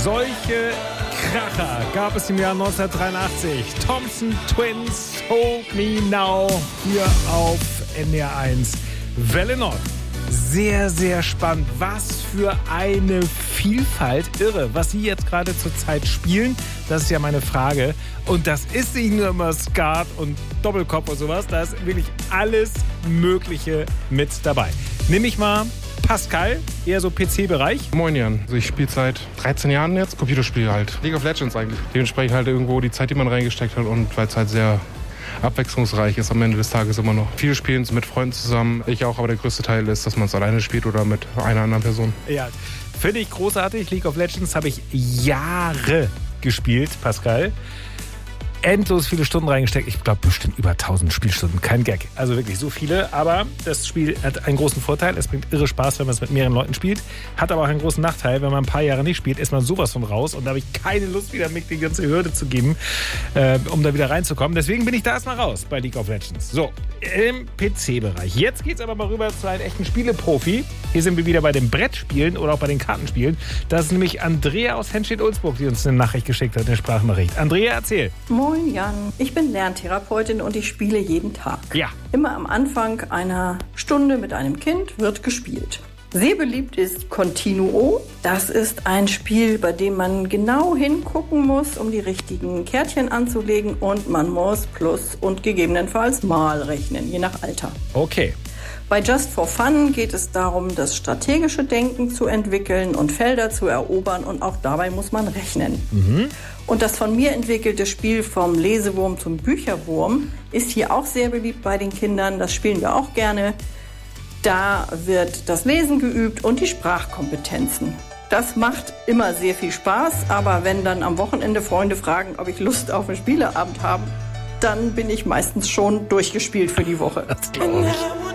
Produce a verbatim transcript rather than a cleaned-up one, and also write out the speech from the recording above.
Solche Kracher gab es im Jahr neunzehnhundertdreiundachtzig. Thompson Twins, Hold Me Now, hier auf N D R eins. Welle Nord. Sehr, sehr spannend. Was für eine Vielfalt. Irre, was Sie jetzt gerade zur Zeit spielen, das ist ja meine Frage. Und das ist nicht nur immer Skat und Doppelkopf und sowas, da ist wirklich alles Mögliche mit dabei. Nimm ich mal Pascal, eher so P C-Bereich. Moin Jan, also ich spiele seit dreizehn Jahren jetzt Computerspiele halt. League of Legends eigentlich. Dementsprechend halt irgendwo die Zeit, die man reingesteckt hat und weil es halt sehr abwechslungsreich ist am Ende des Tages immer noch. Viele spielen es mit Freunden zusammen, ich auch, aber der größte Teil ist, dass man es alleine spielt oder mit einer anderen Person. Ja, finde ich großartig. League of Legends habe ich Jahre gespielt, Pascal. Endlos viele Stunden reingesteckt. Ich glaube bestimmt über tausend Spielstunden. Kein Gag. Also wirklich so viele. Aber das Spiel hat einen großen Vorteil. Es bringt irre Spaß, wenn man es mit mehreren Leuten spielt. Hat aber auch einen großen Nachteil. Wenn man ein paar Jahre nicht spielt, ist man sowas von raus. Und da habe ich keine Lust, wieder mit die ganze Hürde zu geben, äh, um da wieder reinzukommen. Deswegen bin ich da erstmal raus bei League of Legends. So, im P C-Bereich. Jetzt geht es aber mal rüber zu einem echten Spieleprofi. Hier sind wir wieder bei den Brettspielen oder auch bei den Kartenspielen. Das ist nämlich Andrea aus Henstedt-Ulzburg, die uns eine Nachricht geschickt hat, eine Sprachnachricht. Andrea, erzähl. Moin Jan, ich bin Lerntherapeutin und ich spiele jeden Tag. Ja. Immer am Anfang einer Stunde mit einem Kind wird gespielt. Sehr beliebt ist Continuo. Das ist ein Spiel, bei dem man genau hingucken muss, um die richtigen Kärtchen anzulegen und man muss Plus und gegebenenfalls Mal rechnen, je nach Alter. Okay. Bei Just for Fun geht es darum, das strategische Denken zu entwickeln und Felder zu erobern und auch dabei muss man rechnen. Mhm. Und das von mir entwickelte Spiel vom Lesewurm zum Bücherwurm ist hier auch sehr beliebt bei den Kindern. Das spielen wir auch gerne. Da wird das Lesen geübt und die Sprachkompetenzen. Das macht immer sehr viel Spaß, aber wenn dann am Wochenende Freunde fragen, ob ich Lust auf einen Spieleabend habe, dann bin ich meistens schon durchgespielt für die Woche. Das glaub ich.